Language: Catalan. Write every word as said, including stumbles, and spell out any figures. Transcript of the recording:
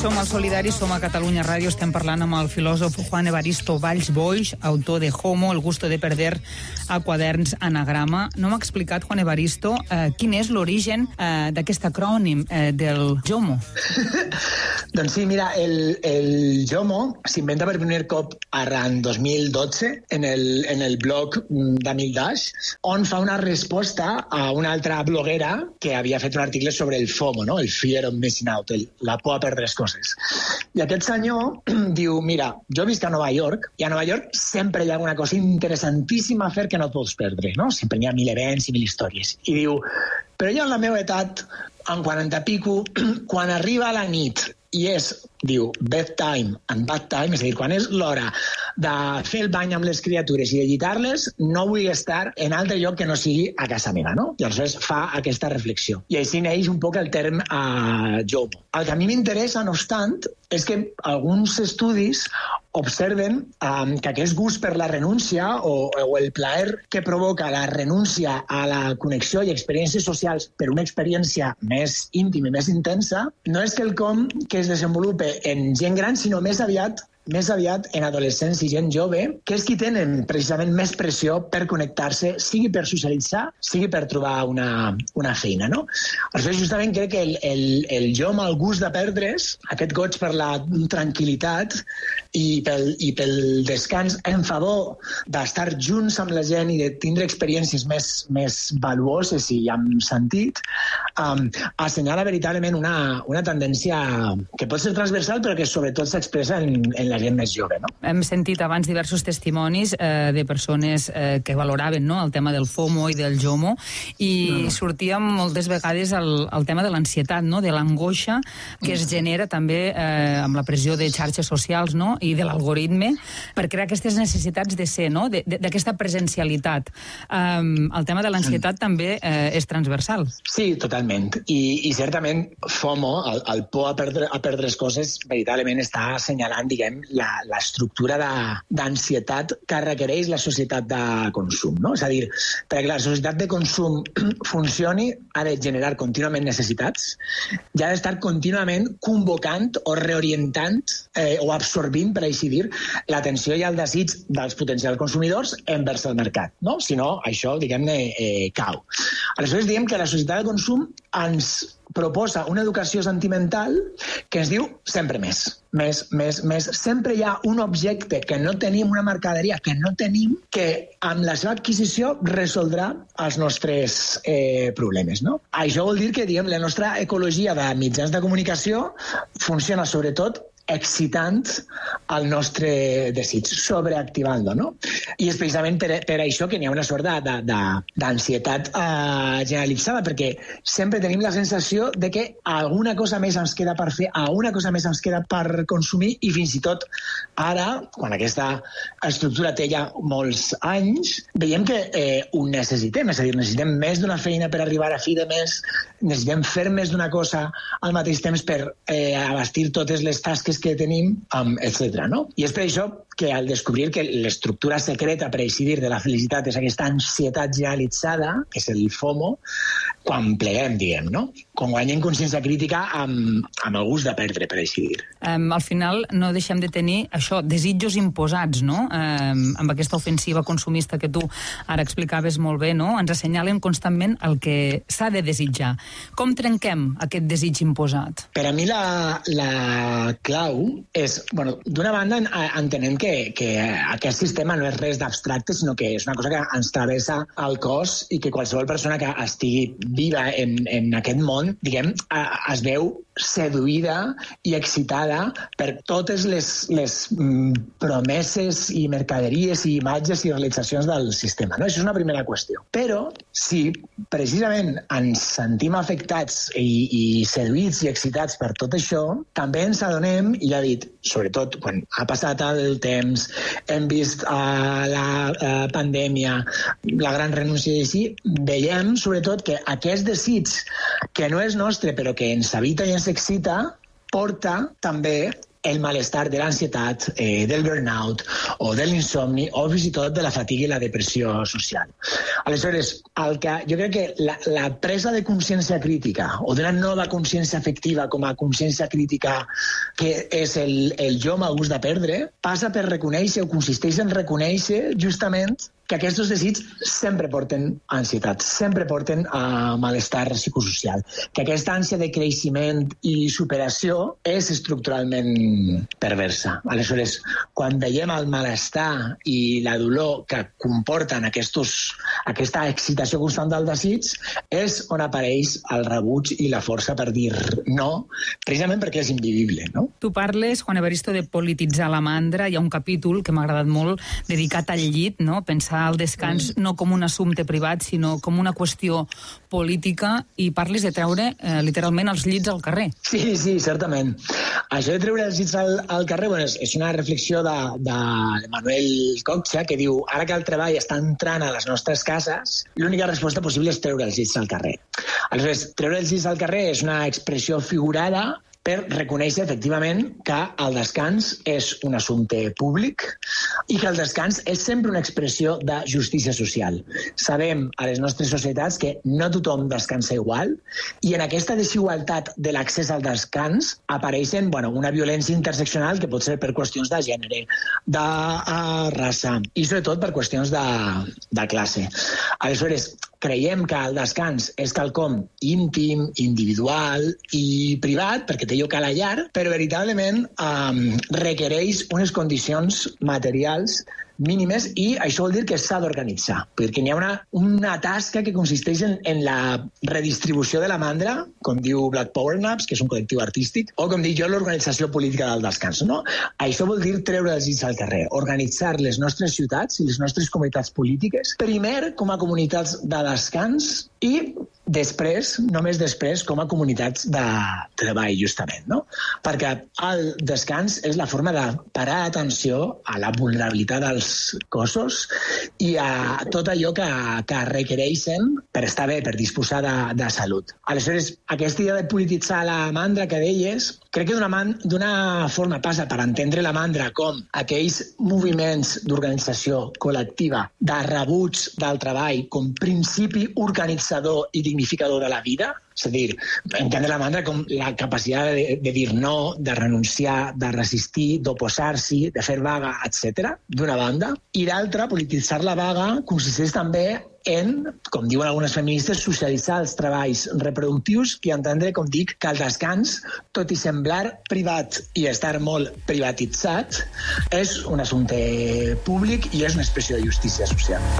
Som al Solidari, som a Catalunya Ràdio, estem parlant amb el filòsof Juan Evaristo Valls Boix, autor de Homo, el gusto de perder, a Quaderns Anagrama. No m'ha explicat, Juan Evaristo, eh, quin és l'origen eh, d'aquest acrònim eh, del JOMO. Doncs sí, mira, el, el JOMO s'inventa per primer cop arran dos mil dotze en el, en el blog d'Amil Dash, on fa una resposta a una altra bloguera que havia fet un article sobre el FOMO, no? El Fear of Missing Out, el, la por a perdre les coses. I aquest senyor diu, mira, jo visc a Nova York, i a Nova York sempre hi ha una cosa interessantíssima a fer que no et pots perdre, no? Sempre hi ha mil events i mil històries. I diu, però jo en la meva edat, en quaranta pico, quan arriba la nit i és, diu, bedtime and bad time, és a dir, quan és l'hora de fer el bany amb les criatures i de llitar-les, no vull estar en altre lloc que no sigui a casa meva, no? I aleshores fa aquesta reflexió. I així neix un poc el terme uh, JOMO. El que a mi m'interessa, no obstant, és que alguns estudis observen um, que aquest gust per la renúncia o, o el plaer que provoca la renúncia a la connexió i experiències socials per una experiència més íntima i més intensa no és quelcom que es desenvolupa en gent gran, sinó més aviat més aviat en adolescents i gent jove, que és qui tenen precisament més pressió per connectar-se, sigui per socialitzar, sigui per trobar una, una feina, no? Aleshores, justament crec que el, el, el JOMO, el gust de perdre's, aquest goig per la tranquil·litat i pel, i pel descans en favor d'estar junts amb la gent i de tindre experiències més, més valuoses i amb sentit, um, assenyala veritablement una, una tendència que pot ser transversal, però que sobretot s'expressa en, en la gent més jove, no? Hem sentit abans diversos testimonis eh, de persones eh, que valoraven, no?, el tema del FOMO i del JOMO, i no. sortia moltes vegades el, el tema de l'ansietat, no?, de l'angoixa que es genera també eh, amb la pressió de xarxes socials, no?, i de l'algoritme, per crear aquestes necessitats de ser, no?, d'aquesta presencialitat. Um, el tema de l'ansietat també eh, és transversal. Sí, totalment. I, i certament FOMO, el, el por a perdre, a perdre les coses, veritablement està assenyalant, diguem, la, l'estructura d'ansietat que requereix la societat de consum, no? És a dir, perquè la societat de consum funcioni ha de generar contínuament necessitats i ha d'estar contínuament convocant o reorientant eh, o absorbint, per així dir, l'atenció i el desig dels potencials consumidors envers el mercat, no? Si no, això, diguem-ne, eh, cau. Aleshores, diguem que la societat de consum ens proposa una educació sentimental que ens diu sempre més, més, més, més. Sempre hi ha un objecte que no tenim, una mercaderia que no tenim, que amb la seva adquisició resoldrà els nostres eh, problemes, no? Això vol dir que, diguem, la nostra ecologia de mitjans de comunicació funciona sobretot excitant el nostre desig, sobreactivant-lo, no? I és precisament per, per això que n'hi ha una sort d'ansietat uh, generalitzada, perquè sempre tenim la sensació de que alguna cosa més ens queda per fer, alguna cosa més ens queda per consumir, i fins i tot ara, quan aquesta estructura té ja molts anys, veiem que eh, ho necessitem, és a dir, necessitem més d'una feina per arribar a fi de mes, necessitem fer més d'una cosa al mateix temps per eh, abastir totes les tasques que tenim, um, etcètera, no? I és per això que al descobrir que l'estructura secreta, per així dir, de la felicitat és aquesta ansietat generalitzada, que és el FOMO, quan pleguem, diguem, no? Quan guanyem consciència crítica amb, amb el gust de perdre, per així dir. Um, al final no deixem de tenir això, desitjos imposats, no? Um, amb aquesta ofensiva consumista que tu ara explicaves molt bé, no? Ens assenyalen constantment el que s'ha de desitjar. Com trenquem aquest desig imposat? Per a mi la, la clau és, bueno, d'una banda entenem que, que aquest sistema no és res d'abstracte, sinó que és una cosa que ens travessa el cos i que qualsevol persona que estigui viva en, en aquest món, diguem, es veu seduïda i excitada per totes les, les promeses i mercaderies i imatges i realitzacions del sistema, no? Això és una primera qüestió. Però si precisament ens sentim afectats i, i seduïts i excitats per tot això, també ens adonem, i ja he dit, sobretot quan ha passat el temps, hem vist uh, la uh, pandèmia, la gran renúncia i així, veiem sobretot que aquest desig que no és nostre però que ens habita i ens excita, porta també el malestar de l'ansietat, eh, del burnout o de l'insomni o fins i tot de la fatiga i la depressió social. Aleshores, el que, jo crec que la, la presa de consciència crítica o d'una nova consciència afectiva com a consciència crítica que és el, el jo m'ha de perdre, passa per reconèixer o consisteix en reconèixer justament que aquests desitjos sempre porten ansietat, sempre porten a malestar psicosocial, que aquesta ànsia de creixement i superació és estructuralment perversa. Aleshores, quan veiem el malestar i la dolor que comporten aquestos, aquesta excitació constant del desig, és on apareix el rebuig i la força per dir no, precisament perquè és invivible, no? Tu parles, Juan Evaristo, de polititzar la mandra. Hi ha un capítol que m'ha agradat molt dedicat al llit, no? Pensar el descans no com un assumpte privat, sinó com una qüestió política, i parles de treure eh, literalment els llits al carrer. Sí, sí, certament. Això de treure els llits al, al carrer, bueno, és, és una reflexió de, de Manuel Coccia, que diu, ara que el treball està entrant a les nostres cases, l'única resposta possible és treure els llits al carrer. Aleshores, treure els llits al carrer és una expressió figurada per reconèixer efectivament que el descans és un assumpte públic i que el descans és sempre una expressió de justícia social. Sabem a les nostres societats que no tothom descansa igual, i en aquesta desigualtat de l'accés al descans apareixen, bueno, una violència interseccional que pot ser per qüestions de gènere, de uh, raça i sobretot per qüestions de, de classe. Aleshores, creiem que el descans és quelcom íntim, individual i privat, perquè té lloc a la llar, però veritablement eh, requereix unes condicions materials mínimes, i això vol dir que s'ha d'organitzar, perquè hi ha una, una tasca que consisteix en, en la redistribució de la mandra, com diu Black Power Naps, que és un col·lectiu artístic, o com dic jo, l'organització política del descans. No? Això vol dir treure els llits al carrer, organitzar les nostres ciutats i les nostres comunitats polítiques, primer com a comunitats de descans i després, només després, com a comunitats de treball, justament, no? Perquè el descans és la forma de parar atenció a la vulnerabilitat dels cossos i a tot allò que, que requereixen per estar bé, per disposar de, de salut. Aleshores, aquesta idea de polititzar la mandra que deies, crec que d'una man- d'una forma passa per entendre la mandra com aquells moviments d'organització col·lectiva, de rebuig del treball, com principi organitzador i dignificador de la vida, és a dir, entendre la mandra com la capacitat de, de dir no, de renunciar, de resistir, d'oposar-s'hi, de fer vaga, etcètera, d'una banda. I d'altra, polititzar la vaga consisteix també en, com diuen algunes feministes, socialitzar els treballs reproductius i entendre, com dic, que el descans, tot i semblar privat i estar molt privatitzat, és un assumpte públic i és una expressió de justícia social.